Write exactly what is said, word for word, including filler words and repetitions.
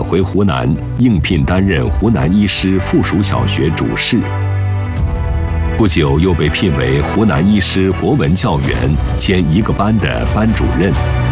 回湖南，应聘担任湖南医师附属小学主事。不久又被聘为湖南医师国文教员兼一个班的班主任。